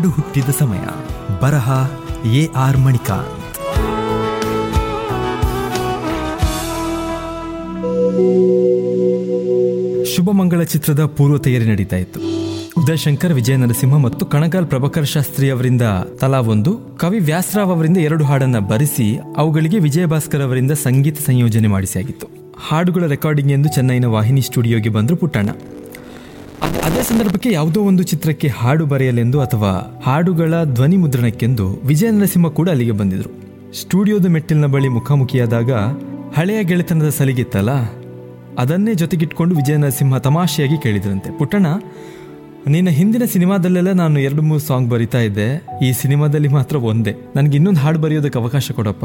ಹಾಡು ಹುಟ್ಟಿದ ಸಮಯ. ಬರಹ AR ಮಣಿಕಾಂತ್. ಶುಭಮಂಗಳ ಚಿತ್ರದ ಪೂರ್ವ ತಯಾರಿ ನಡೀತಾ ಇತ್ತು. ಉದಯ್ ಶಂಕರ್, ವಿಜಯ ನರಸಿಂಹ ಮತ್ತು ಕಣಗಾಲ್ ಪ್ರಭಾಕರ್ ಶಾಸ್ತ್ರಿ ಅವರಿಂದ ತಲಾ ಒಂದು, ಕವಿ ವ್ಯಾಸರಾವ್ ಅವರಿಂದ 2 ಹಾಡನ್ನ ಬರೆಸಿ ಅವುಗಳಿಗೆ ವಿಜಯ ಭಾಸ್ಕರ್ ಅವರಿಂದ ಸಂಗೀತ ಸಂಯೋಜನೆ ಮಾಡಿಸಿಯಾಗಿತ್ತು. ಹಾಡುಗಳ ರೆಕಾರ್ಡಿಂಗ್ ಎಂದು ಚೆನ್ನೈನ ವಾಹಿನಿ ಸ್ಟುಡಿಯೋಗೆ ಬಂದರು ಪುಟ್ಟಣ್ಣ. ಅದೇ ಸಂದರ್ಭಕ್ಕೆ ಯಾವುದೋ ಒಂದು ಚಿತ್ರಕ್ಕೆ ಹಾಡು ಬರೆಯಲೆಂದು ಅಥವಾ ಹಾಡುಗಳ ಧ್ವನಿ ಮುದ್ರಣಕ್ಕೆಂದು ವಿಜಯ ನರಸಿಂಹ ಕೂಡ ಅಲ್ಲಿಗೆ ಬಂದಿದ್ರು. ಸ್ಟುಡಿಯೋದ ಮೆಟ್ಟಿಲಿನ ಬಳಿ ಮುಖಾಮುಖಿಯಾದಾಗ ಹಳೆಯ ಗೆಳೆತನದ ಸಲಿಗಿತ್ತಲ್ಲ, ಅದನ್ನೇ ಜೊತೆಗಿಟ್ಕೊಂಡು ವಿಜಯ ನರಸಿಂಹ ತಮಾಷೆಯಾಗಿ ಕೇಳಿದ್ರಂತೆ, ಪುಟ್ಟಣ್ಣ, ನಿನ್ನ ಹಿಂದಿನ ಸಿನಿಮಾದಲ್ಲೆಲ್ಲ ನಾನು 2-3 ಸಾಂಗ್ ಬರಿತಾ ಇದ್ದೆ, ಈ ಸಿನಿಮಾದಲ್ಲಿ ಮಾತ್ರ ಒಂದೇ, ನನಗೆ ಇನ್ನೊಂದು ಹಾಡು ಬರೆಯೋದಕ್ಕೆ ಅವಕಾಶ ಕೊಡಪ್ಪ.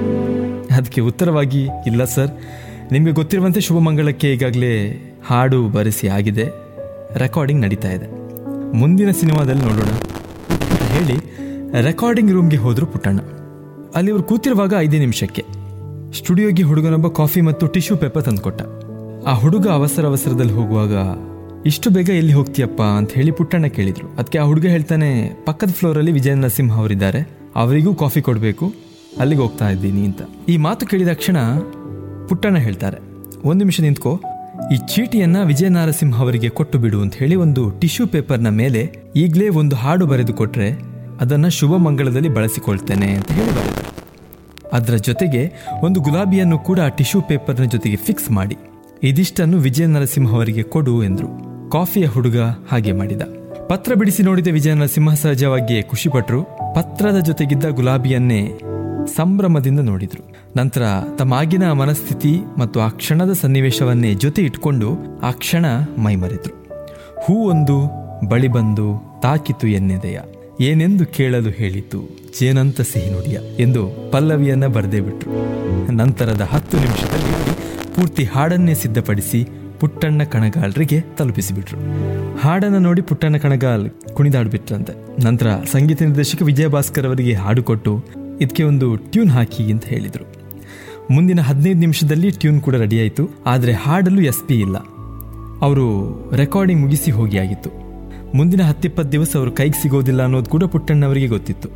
ಅದಕ್ಕೆ ಉತ್ತರವಾಗಿ, ಇಲ್ಲ ಸರ್, ನಿಮಗೆ ಗೊತ್ತಿರುವಂತೆ ಶುಭಮಂಗಳಕ್ಕೆ ಈಗಾಗಲೇ ಹಾಡು ಬರೆಸಿ ಆಗಿದೆ, ರೆಕಾರ್ಡಿಂಗ್ ನಡೀತಾ ಇದೆ, ಮುಂದಿನ ಸಿನಿಮಾದಲ್ಲಿ ನೋಡೋಣ ಹೇಳಿ ರೆಕಾರ್ಡಿಂಗ್ ರೂಮ್ಗೆ ಹೋದ್ರು ಪುಟ್ಟಣ್ಣ. ಅಲ್ಲಿ ಅವ್ರು ಕೂತಿರುವಾಗ 5 ನಿಮಿಷಕ್ಕೆ ಸ್ಟುಡಿಯೋಗೆ ಹುಡುಗನೊಬ್ಬ ಕಾಫಿ ಮತ್ತು ಟಿಶ್ಯೂ ಪೇಪರ್ ತಂದುಕೊಟ್ಟ. ಆ ಹುಡುಗ ಅವಸರದಲ್ಲಿ ಹೋಗುವಾಗ, ಇಷ್ಟು ಬೇಗ ಎಲ್ಲಿ ಹೋಗ್ತೀಯಪ್ಪ ಅಂತ ಹೇಳಿ ಪುಟ್ಟಣ್ಣ ಕೇಳಿದ್ರು. ಅದಕ್ಕೆ ಆ ಹುಡುಗ ಹೇಳ್ತಾನೆ, ಪಕ್ಕದ ಫ್ಲೋರಲ್ಲಿ ವಿಜಯ ನರಸಿಂಹ ಅವರಿದ್ದಾರೆ, ಅವರಿಗೂ ಕಾಫಿ ಕೊಡಬೇಕು, ಅಲ್ಲಿಗೆ ಹೋಗ್ತಾ ಇದ್ದೀನಿ ಅಂತ. ಈ ಮಾತು ಕೇಳಿದ ಕ್ಷಣ ಪುಟ್ಟಣ್ಣ ಹೇಳ್ತಾರೆ, 1 ನಿಮಿಷ ನಿಂತ್ಕೋ, ಈ ಚೀಟಿಯನ್ನ ವಿಜಯ ನರಸಿಂಹ ಅವರಿಗೆ ಕೊಟ್ಟು ಬಿಡು ಅಂತ ಹೇಳಿ ಒಂದು ಟಿಶ್ಯೂ ಪೇಪರ್ನ ಮೇಲೆ ಈಗಲೇ ಒಂದು ಹಾಡು ಬರೆದು ಕೊಟ್ರೆ ಅದನ್ನ ಶುಭಮಂಗಳದಲ್ಲಿ ಬಳಸಿಕೊಳ್ತೇನೆ ಅಂತ ಹೇಳಿ ಬರೆದರು. ಅದರ ಜೊತೆಗೆ ಒಂದು ಗುಲಾಬಿಯನ್ನು ಕೂಡ ಆ ಟಿಶ್ಯೂ ಪೇಪರ್ನ ಜೊತೆಗೆ ಫಿಕ್ಸ್ ಮಾಡಿ ಇದಿಷ್ಟನ್ನು ವಿಜಯ ನರಸಿಂಹ ಅವರಿಗೆ ಕೊಡು ಎಂದ್ರು. ಕಾಫಿಯ ಹುಡುಗ ಹಾಗೆ ಮಾಡಿದ. ಪತ್ರ ಬಿಡಿಸಿ ನೋಡಿದ ವಿಜಯ ನರಸಿಂಹ ಸಹಜವಾಗಿಯೇ ಖುಷಿಪಟ್ರು. ಪತ್ರದ ಜೊತೆಗಿದ್ದ ಗುಲಾಬಿಯನ್ನೇ ಸಂಭ್ರಮದಿಂದ ನೋಡಿದ್ರು. ನಂತರ ತಮ್ಮ ಆಗಿನ ಮನಸ್ಥಿತಿ ಮತ್ತು ಆ ಕ್ಷಣದ ಸನ್ನಿವೇಶವನ್ನೇ ಜೊತೆ ಇಟ್ಕೊಂಡು ಆ ಕ್ಷಣ ಮೈಮರೆದ್ರು. ಹೂವೊಂದು ಬಳಿ ಬಂದು ತಾಕಿತು ಎನ್ನೆದೆಯ, ಏನೆಂದು ಕೇಳಲು ಹೇಳಿತು ಜೇನಂತ ಸಿಹಿ ನುಡಿಯ ಎಂದು ಪಲ್ಲವಿಯನ್ನ ಬರೆದೇ ಬಿಟ್ರು. ನಂತರದ 10 ನಿಮಿಷದಲ್ಲಿ ಪೂರ್ತಿ ಹಾಡನ್ನೇ ಸಿದ್ಧಪಡಿಸಿ ಪುಟ್ಟಣ್ಣ ಕಣಗಾಲ್ರಿಗೆ ತಲುಪಿಸಿಬಿಟ್ರು. ಹಾಡನ್ನು ನೋಡಿ ಪುಟ್ಟಣ್ಣ ಕಣಗಾಲ್ ಕುಣಿದಾಡ್ಬಿಟ್ರಂತೆ. ನಂತರ ಸಂಗೀತ ನಿರ್ದೇಶಕ ವಿಜಯ ಭಾಸ್ಕರ್ ಅವರಿಗೆ ಹಾಡು ಕೊಟ್ಟು ಇದಕ್ಕೆ ಒಂದು ಟ್ಯೂನ್ ಹಾಕಿ ಅಂತ ಹೇಳಿದರು. ಮುಂದಿನ 15 ನಿಮಿಷದಲ್ಲಿ ಟ್ಯೂನ್ ಕೂಡ ರೆಡಿ ಆಯಿತು. ಆದರೆ ಹಾಡಲು SP ಇಲ್ಲ. ಅವರು ರೆಕಾರ್ಡಿಂಗ್ ಮುಗಿಸಿ ಹೋಗಿ ಆಗಿತ್ತು. ಮುಂದಿನ 10-20 ದಿವಸ ಅವರು ಕೈಗೆ ಸಿಗೋದಿಲ್ಲ ಅನ್ನೋದು ಕೂಡ ಪುಟ್ಟಣ್ಣವರಿಗೆ ಗೊತ್ತಿತ್ತು.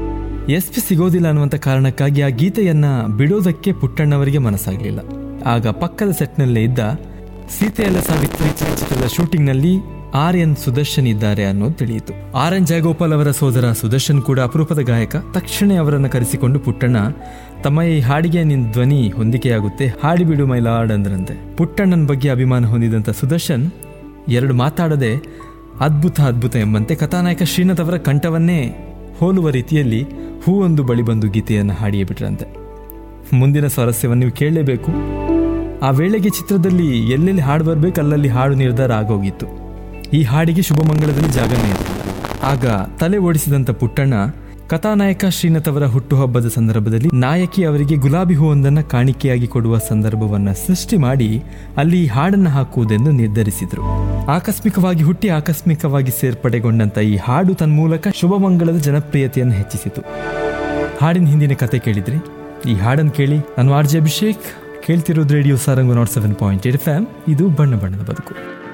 SP ಸಿಗೋದಿಲ್ಲ ಅನ್ನುವಂಥ ಕಾರಣಕ್ಕಾಗಿ ಆ ಗೀತೆಯನ್ನ ಬಿಡೋದಕ್ಕೆ ಪುಟ್ಟಣ್ಣವರಿಗೆ ಮನಸ್ಸಾಗಲಿಲ್ಲ. ಆಗ ಪಕ್ಕದ ಸೆಟ್ನಲ್ಲೇ ಇದ್ದ ಸೀತೆಯಲ್ಲ ಸಾವಿತ್ರಿ ಚಿತ್ರದ ಶೂಟಿಂಗ್ನಲ್ಲಿ RN ಸುದರ್ಶನ್ ಇದ್ದಾರೆ ಅನ್ನೋದು ತಿಳಿಯಿತು. RN ಜಯಗೋಪಾಲ್ ಅವರ ಸೋದರ ಸುದರ್ಶನ್ ಕೂಡ ಅಪರೂಪದ ಗಾಯಕ. ತಕ್ಷಣ ಅವರನ್ನು ಕರೆಸಿಕೊಂಡು ಪುಟ್ಟಣ್ಣ, ತಮ್ಮ ಈ ಹಾಡಿಗೆ ನಿನ್ನ ಧ್ವನಿ ಹೊಂದಿಕೆಯಾಗುತ್ತೆ, ಹಾಡಿಬಿಡು ಮೈಲಾಡ್ ಅಂದ್ರಂತೆ. ಪುಟ್ಟಣ್ಣನ ಬಗ್ಗೆ ಅಭಿಮಾನ ಹೊಂದಿದಂಥ ಸುದರ್ಶನ್ 2 ಮಾತಾಡದೆ ಅದ್ಭುತ ಎಂಬಂತೆ ಕಥಾನಾಯಕ ಶ್ರೀನಾಥ್ ಅವರ ಕಂಠವನ್ನೇ ಹೋಲುವ ರೀತಿಯಲ್ಲಿ ಹೂವೊಂದು ಬಳಿ ಬಂದು ಗೀತೆಯನ್ನು ಹಾಡಿಯೇ ಬಿಟ್ರಂತೆ. ಮುಂದಿನ ಸ್ವಾರಸ್ಯವನ್ನು ನೀವು ಕೇಳಲೇಬೇಕು. ಆ ವೇಳೆಗೆ ಚಿತ್ರದಲ್ಲಿ ಎಲ್ಲೆಲ್ಲಿ ಹಾಡು ಬರಬೇಕು ಅಲ್ಲಲ್ಲಿ ಹಾಡು ನಿರ್ಧಾರ ಆಗೋಗಿತ್ತು. ಈ ಹಾಡಿಗೆ ಶುಭಮಂಗಳದಲ್ಲಿ ಜಾಗನೇ ಇರಲಿಲ್ಲ. ಆಗ ತಲೆ ಓಡಿಸಿದಂಥ ಪುಟ್ಟಣ್ಣ ಕಥಾನಾಯಕ ಶ್ರೀನಾಥ್ ಅವರ ಹುಟ್ಟುಹಬ್ಬದ ಸಂದರ್ಭದಲ್ಲಿ ನಾಯಕಿ ಅವರಿಗೆ ಗುಲಾಬಿ ಹೂವೊಂದನ್ನು ಕಾಣಿಕೆಯಾಗಿ ಕೊಡುವ ಸಂದರ್ಭವನ್ನು ಸೃಷ್ಟಿ ಮಾಡಿ ಅಲ್ಲಿ ಹಾಡನ್ನು ಹಾಕುವುದೆಂದು ನಿರ್ಧರಿಸಿದರು. ಆಕಸ್ಮಿಕವಾಗಿ ಹುಟ್ಟಿ ಆಕಸ್ಮಿಕವಾಗಿ ಸೇರ್ಪಡೆಗೊಂಡಂಥ ಈ ಹಾಡು ತನ್ನ ಮೂಲಕ ಶುಭಮಂಗಳದ ಜನಪ್ರಿಯತೆಯನ್ನು ಹೆಚ್ಚಿಸಿತು. ಹಾಡಿನ ಹಿಂದಿನ ಕತೆ ಕೇಳಿದ್ರಿ. ಈ ಹಾಡನ್ನು ಕೇಳಿ ನಾನು RJ ಅಭಿಷೇಕ್. ಕೇಳ್ತಿರೋದು ರೇಡಿಯೋ ಸಾರಂಗ್ 107.8 FM. ಇದು ಬಣ್ಣ ಬಣ್ಣದ ಬದುಕು.